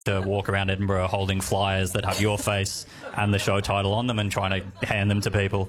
to walk around Edinburgh holding flyers that have your face and the show title on them and trying to hand them to people.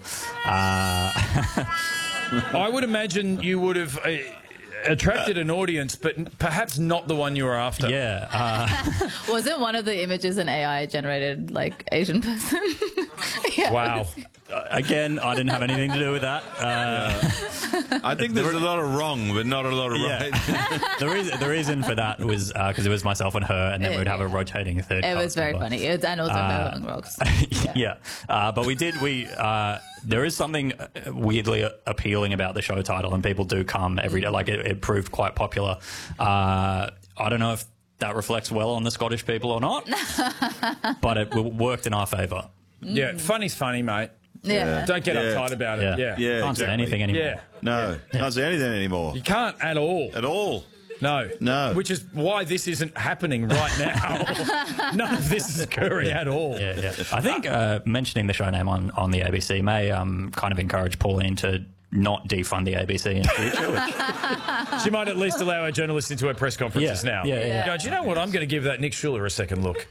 I would imagine you would have attracted an audience, but perhaps not the one you were after. Yeah. Wasn't one of the images an AI-generated, like, Asian person? Yeah. Wow. Again, I didn't have anything to do with that. I think there's a lot of wrong, but not a lot of right. The reason for that was because it was myself and her, and then we'd have a rotating third. It was very funny. And also Merlin Rocks. Yeah. But there is something weirdly appealing about the show title, and people do come every day. Like, it proved quite popular. I don't know if that reflects well on the Scottish people or not, but it worked in our favour. Yeah, funny's funny, mate. Yeah. Don't get uptight about it. Yeah. Can't say anything anymore. Yeah. No, can't say anything anymore. You can't at all. At all. No. No. Which is why this isn't happening right now. None of this is occurring at all. Yeah. I think mentioning the show name on the ABC may kind of encourage Pauline to not defund the ABC in the future. She might at least allow our journalists into her press conferences now. Yeah. Go, do you know what? I'm going to give that Nick Schuler a second look.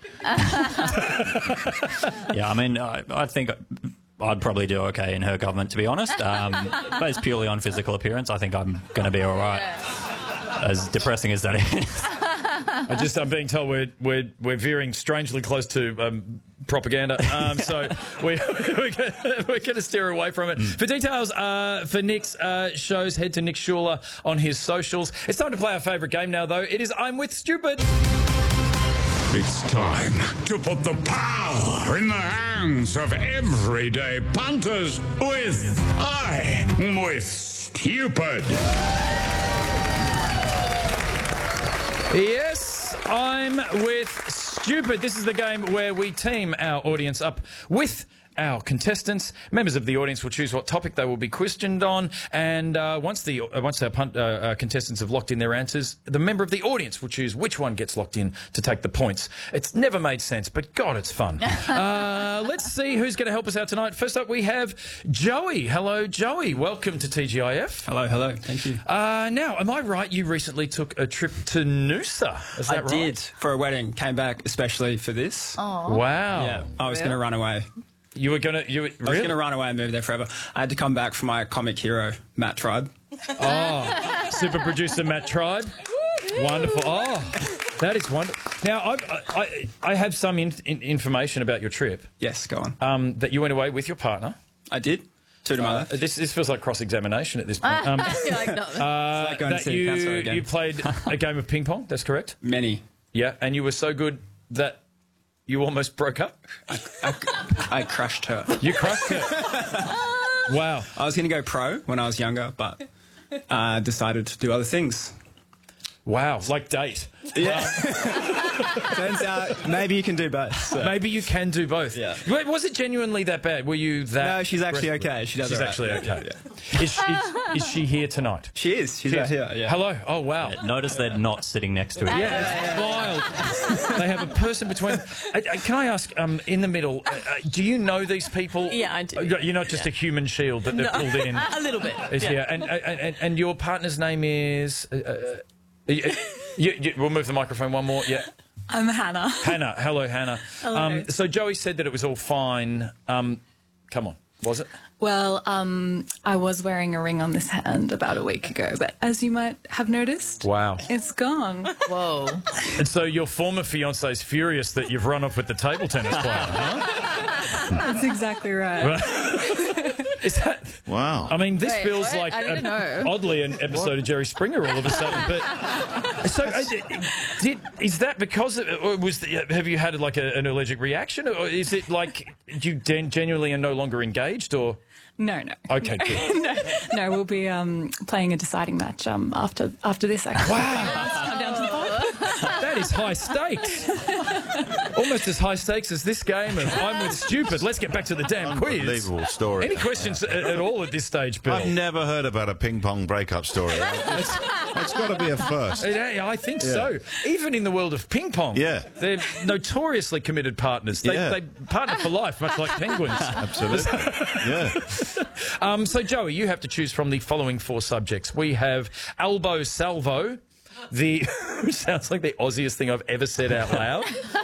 Yeah, I mean, I think I'd probably do okay in her government, to be honest. Based purely on physical appearance, I think I'm going to be all right. As depressing as that is. I'm being told we're veering strangely close to propaganda, so we're going to steer away from it. For details for Nick's shows, head to Nick Schuler on his socials. It's time to play our favourite game now, though. It is I'm With Stupid. It's time to put the power in the hands of everyday punters with I'm With Stupid. Yes, I'm With Stupid. This is the game where we team our audience up with our contestants. Members of the audience will choose what topic they will be questioned on, and once our contestants have locked in their answers, the member of the audience will choose which one gets locked in to take the points. It's never made sense, but God, it's fun. Let's see who's going to help us out tonight. First up, we have Joey. Hello, Joey. Welcome to TGIF. Hello. Thank you. Now, am I right? You recently took a trip to Noosa. Is that right? I did, for a wedding. Came back especially for this. Oh. Wow. Yeah, I was going to run away. You were going to... I was going to run away and move there forever. I had to come back for my comic hero, Matt Tribe. Oh, super producer Matt Tribe. Wonderful. Oh, that is wonderful. Now, I have some information about your trip. Yes, go on. That you went away with your partner. I did. Two to my left. This feels like cross-examination at this point. I feel like not. Like going to see Councillor again. You played a game of ping pong, that's correct? Many. Yeah, and you were so good that you almost broke up? I crushed her. You crushed her? Wow. I was going to go pro when I was younger, but decided to do other things. Wow, like date. Yeah. Turns out maybe you can do both. So. Maybe you can do both. Yeah. Wait, was it genuinely that bad? Were you that... No, she's actually okay. She does She's all right. actually okay. Yeah. Is she here tonight? She is. She's out here. Yeah. Hello. Oh, wow. Notice they're not sitting next to each other. Yeah, it's wild. They have a person between... Can I ask, in the middle, do you know these people? Yeah, I do. You're not just a human shield that they've pulled in. A little bit. Yeah. And your partner's name is... we'll move the microphone one more. Yeah. I'm Hannah. Hannah. Hello, Hannah. Hello. So Joey said that it was all fine. Come on. Was it? Well, I was wearing a ring on this hand about a week ago, but as you might have noticed, Wow. it's gone. Whoa. And so your former fiance's furious that you've run off with the table tennis player, huh? That's exactly right. Is that... Wow. I mean, this Wait, feels what? like I didn't know. oddly an episode of Jerry Springer all of a sudden. But so, is that because or have you had like an allergic reaction, or is it like you genuinely are no longer engaged, or? No. Okay, good. No, we'll be playing a deciding match after this. Actually. Wow. Come down to the pod. That is high stakes. Almost as high stakes as this game of I'm With Stupid. Let's get back to the damn quiz. Unbelievable story. Any questions at all at this stage, Bill? I've never heard about a ping pong breakup story. It's got to be a first. Yeah, I think so. Even in the world of ping pong, Yeah. they're notoriously committed partners. They partner for life, much like penguins. Absolutely. Yeah. So, Joey, you have to choose from the following four subjects. We have elbow salvo, the sounds like the Aussiest thing I've ever said out loud.